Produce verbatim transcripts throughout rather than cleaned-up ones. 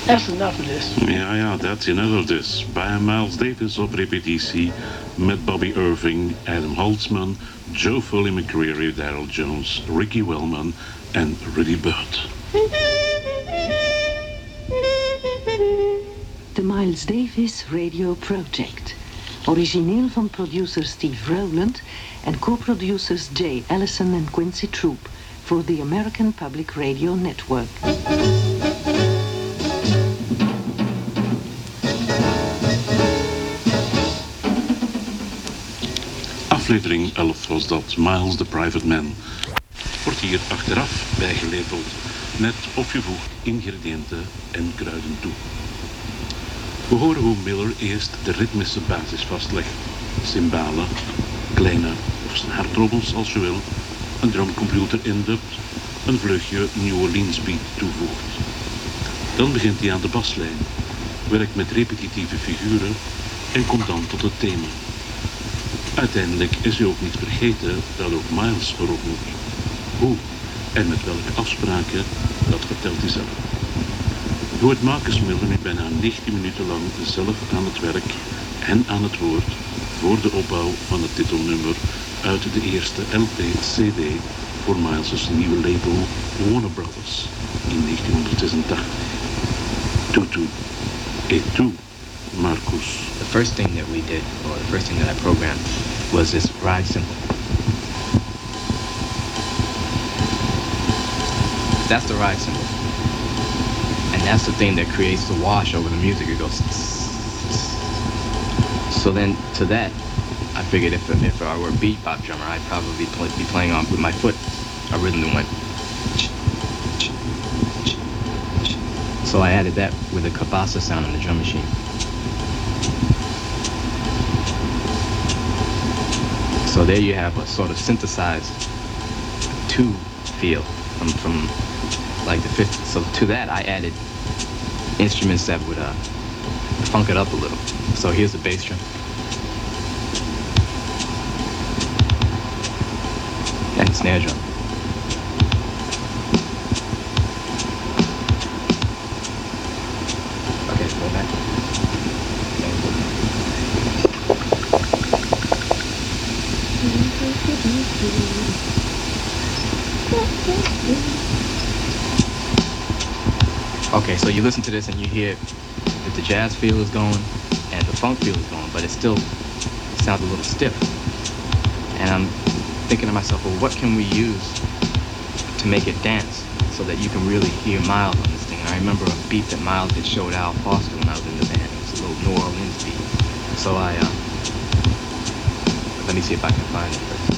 That's enough of this. Ja, ja, that's enough of this. Bij Miles Davis op repetitie met Bobby Irving, Adam Holtzman, Joe Foley McCreary, Daryl Jones, Ricky Wellman en Rudy Burt. The Miles Davis Radio Project. Origineel van producer Steve Rowland en co-producers Jay Allison en Quincy Troop voor the American Public Radio Network. Aflevering elf was dat, Miles the Private Man. Wordt hier achteraf bijgelabeld met of je voegt ingrediënten en kruiden toe. We horen hoe Miller eerst de ritmische basis vastlegt. Cymbalen, kleine of snaartrommels als je wil, een drumcomputer indubt, een vleugje New Orleans beat toevoegt. Dan begint hij aan de baslijn, werkt met repetitieve figuren en komt dan tot het thema. Uiteindelijk is hij ook niet vergeten dat ook Miles erop moet. Hoe en met welke afspraken, dat vertelt hij zelf. Hoe het Marcus Miller nu bijna negentien minuten lang zelf aan het werk en aan het woord voor de opbouw van het titelnummer uit de eerste L P-C D voor Miles' nieuwe label Warner Brothers in negentienhonderdzesentachtig. Tutu et tu, Marcus. The first thing that we did, or the first thing that I programmed, was this ride cymbal. That's the ride cymbal. And that's the thing that creates the wash over the music. It goes. So then to that, I figured if, if I were a bebop drummer, I'd probably play, be playing on with my foot a rhythm that went. So I added that with a kabasa sound on the drum machine. So there you have a sort of synthesized two feel from, from like the fifth. So to that I added instruments that would uh, funk it up a little. So here's the bass drum. And the snare drum. Okay, go back. Okay, so you listen to this and you hear that the jazz feel is going and the funk feel is going, but it still sounds a little stiff. And I'm thinking to myself, well, what can we use to make it dance so that you can really hear Miles on this thing? And I remember a beat that Miles had showed Al Foster when I was in the band. It was a little New Orleans beat. So I, uh, let me see if I can find it first.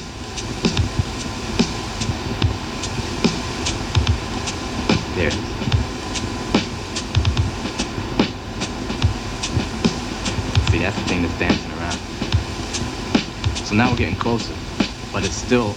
There it is. See, that's the thing that's dancing around. So now we're getting closer, but it's still,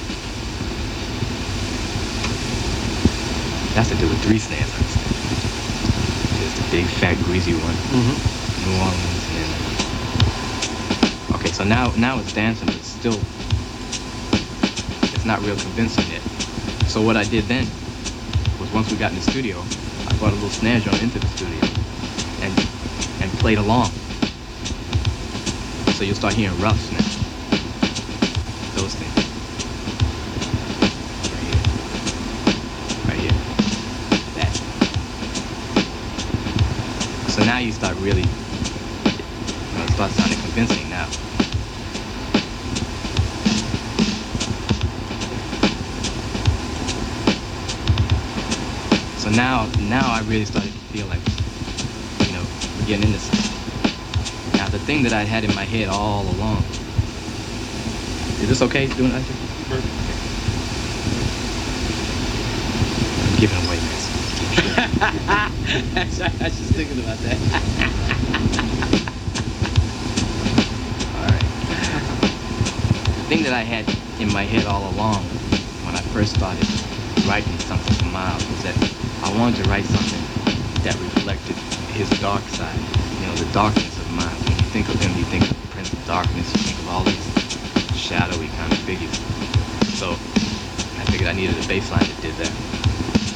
that's to do with three snares, I understand. There's the big, fat, greasy one, mm-hmm. New Orleans, and then, okay, so now, now it's dancing, but it's still, it's not real convincing yet. So what I did then was once we got in the studio, I brought a little snare drum into the studio and and played along. So you'll start hearing roughs now. Those things. Right here. Right here. That. So now you start really, you know, it starts sounding convincing now. So now, now I really started to feel like, you know, we're getting into something. Now the thing that I had in my head all along, is this okay doing that? Perfect. I'm giving away, man. I was just thinking about that. All right. The thing that I had in my head all along when I first started writing something for Miles was that I wanted to write something that reflected his dark side, you know, the darkness of Miles. When you think of him, you think of the Prince of Darkness, you think of all these shadowy kind of figures. So I figured I needed a bass line that did that.